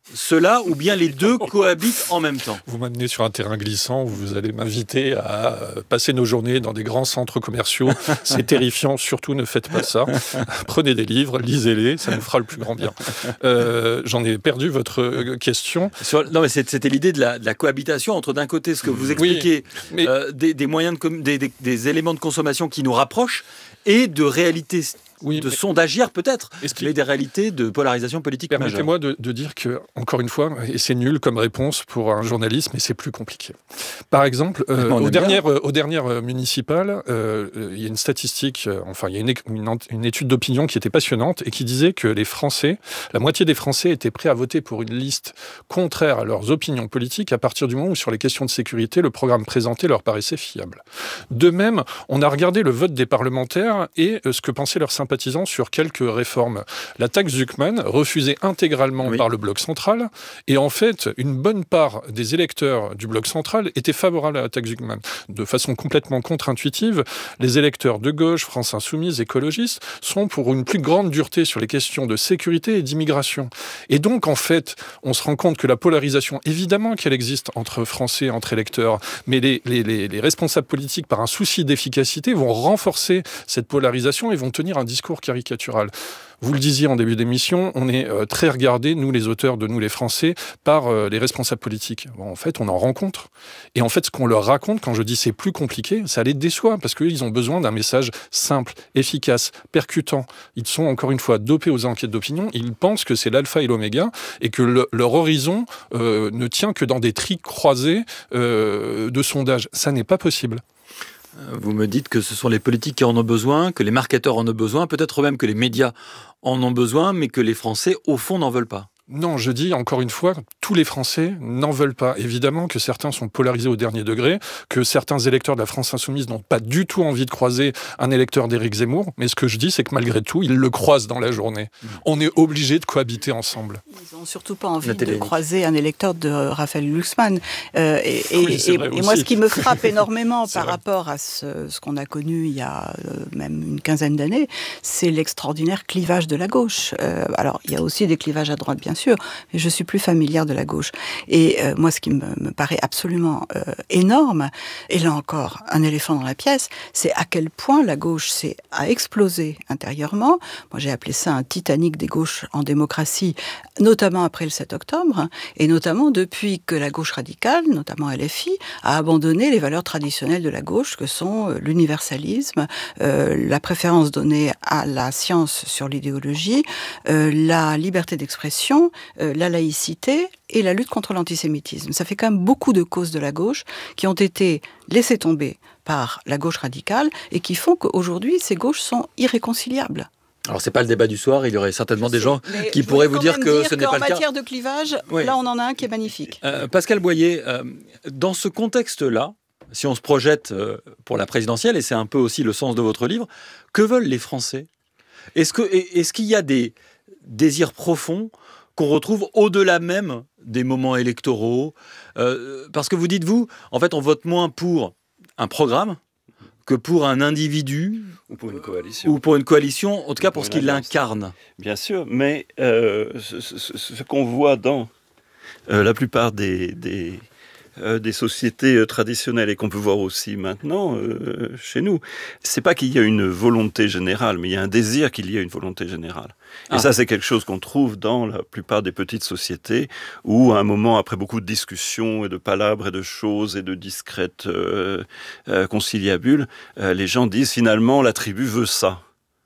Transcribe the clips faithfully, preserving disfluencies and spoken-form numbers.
cela, ou bien les deux cohabitent en même temps? Vous m'amenez sur un terrain glissant où vous allez m'inviter à passer nos journées dans des grands centres commerciaux. C'est terrifiant, surtout ne faites pas ça. Prenez des livres, lisez-les, ça nous fera le plus grand bien. Euh, j'en ai perdu votre question. Sur, non, mais c'était l'idée de la, de la cohabitation entre d'un côté ce que vous expliquez, oui, mais... euh, des, des moyens, de, des, des, des éléments de consommation qui nous rapprochent, et de réalités, oui, de mais... sondagières peut-être, qu'il... mais des réalités de polarisation politique majeure. Permettez-moi de, de dire que, encore une fois, et c'est nul comme réponse pour un journaliste, mais c'est plus compliqué. Par exemple, euh, aux, dernières, euh, aux dernières municipales, euh, il y a une statistique, euh, enfin il y a une, une, une étude d'opinion qui était passionnante et qui disait que les Français, la moitié des Français étaient prêts à voter pour une liste contraire à leurs opinions politiques à partir du moment où, sur les questions de sécurité, le programme présenté leur paraissait fiable. De même, on a regardé le vote des parlementaires et ce que pensaient leurs sympathisants sur quelques réformes. La taxe Zuckman, refusée intégralement oui. par le bloc central, et en fait, une bonne part des électeurs du bloc central étaient favorables à la taxe Zuckman. De façon complètement contre-intuitive, les électeurs de gauche, France Insoumise, écologistes, sont pour une plus grande dureté sur les questions de sécurité et d'immigration. Et donc, en fait, on se rend compte que la polarisation, évidemment qu'elle existe entre Français, entre électeurs, mais les, les, les, les responsables politiques, par un souci d'efficacité, vont renforcer cette polarisation et vont tenir un discours caricatural. Vous le disiez en début d'émission, on est euh, très regardés, nous les auteurs de Nous les Français, par euh, les responsables politiques. Bon, en fait, on en rencontre. Et en fait, ce qu'on leur raconte, quand je dis c'est plus compliqué, ça les déçoit, parce qu'ils ont besoin d'un message simple, efficace, percutant. Ils sont, encore une fois, dopés aux enquêtes d'opinion. Ils pensent que c'est l'alpha et l'oméga, et que le, leur horizon euh, ne tient que dans des tris croisés euh, de sondages. Ça n'est pas possible. Vous me dites que ce sont les politiques qui en ont besoin, que les marketeurs en ont besoin, peut-être même que les médias en ont besoin, mais que les Français, au fond, n'en veulent pas. Non, je dis encore une fois, tous les Français n'en veulent pas. Évidemment que certains sont polarisés au dernier degré, que certains électeurs de la France Insoumise n'ont pas du tout envie de croiser un électeur d'Éric Zemmour, mais ce que je dis, c'est que malgré tout, ils le croisent dans la journée. Mmh. On est obligés de cohabiter ensemble. Ils n'ont surtout pas envie de croiser un électeur de Raphaël Glucksmann. Euh, et, et, oui, et, et moi, ce qui me frappe énormément par vrai. rapport à ce, ce qu'on a connu il y a euh, même une quinzaine d'années, c'est l'extraordinaire clivage de la gauche. Euh, alors, il y a aussi des clivages à droite, bien sûr, sûr, mais je suis plus familière de la gauche. Et euh, moi, ce qui me, me paraît absolument euh, énorme, et là encore, un éléphant dans la pièce, c'est à quel point la gauche s'est a explosé intérieurement. Moi, j'ai appelé ça un Titanic des gauches en démocratie, notamment après le sept octobre, et notamment depuis que la gauche radicale, notamment L F I, a abandonné les valeurs traditionnelles de la gauche, que sont l'universalisme, euh, la préférence donnée à la science sur l'idéologie, euh, la liberté d'expression, Euh, la laïcité et la lutte contre l'antisémitisme. Ça fait quand même beaucoup de causes de la gauche qui ont été laissées tomber par la gauche radicale et qui font qu'aujourd'hui, ces gauches sont irréconciliables. Alors, c'est pas le débat du soir, il y aurait certainement des gens qui pourraient vous dire que dire ce n'est pas le cas. En matière de clivage, oui. Là, on en a un qui est magnifique. Euh, Pascal Boyer, euh, dans ce contexte-là, si on se projette euh, pour la présidentielle, et c'est un peu aussi le sens de votre livre, que veulent les Français ? Est-ce que, est-ce qu'il y a des désirs profonds qu'on retrouve au-delà même des moments électoraux, euh, parce que vous dites, vous, en fait, on vote moins pour un programme que pour un individu ou pour une coalition, ou pour une coalition, en tout cas pour, pour ce qu'il incarne. Bien sûr, mais euh, ce, ce, ce qu'on voit dans euh, la plupart des, des, euh, des sociétés euh, traditionnelles et qu'on peut voir aussi maintenant euh, chez nous, c'est pas qu'il y a une volonté générale, mais il y a un désir qu'il y ait une volonté générale. Et ah. ça, c'est quelque chose qu'on trouve dans la plupart des petites sociétés où, à un moment, après beaucoup de discussions et de palabres et de choses et de discrètes euh, euh, conciliabules, euh, les gens disent finalement la tribu veut ça.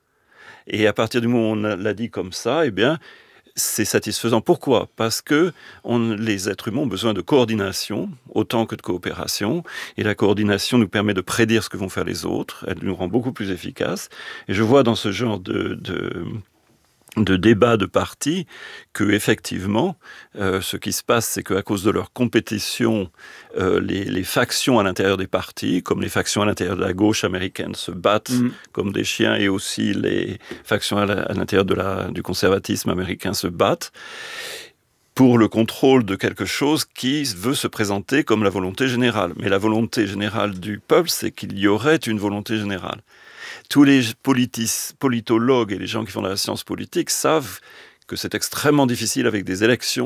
Et à partir du moment où on l'a dit comme ça, eh bien, c'est satisfaisant. Pourquoi ? Parce que on, les êtres humains ont besoin de coordination autant que de coopération. Et la coordination nous permet de prédire ce que vont faire les autres. Elle nous rend beaucoup plus efficaces. Et je vois dans ce genre de... de de débats de partis, que effectivement, euh, ce qui se passe, c'est qu'à cause de leur compétition, euh, les, les factions à l'intérieur des partis, comme les factions à l'intérieur de la gauche américaine, se battent mmh. comme des chiens, et aussi les factions à, la, à l'intérieur de la, du conservatisme américain se battent pour le contrôle de quelque chose qui veut se présenter comme la volonté générale. Mais la volonté générale du peuple, c'est qu'il y aurait une volonté générale. Tous les politis, politologues et les gens qui font de la science politique savent que c'est extrêmement difficile avec des élections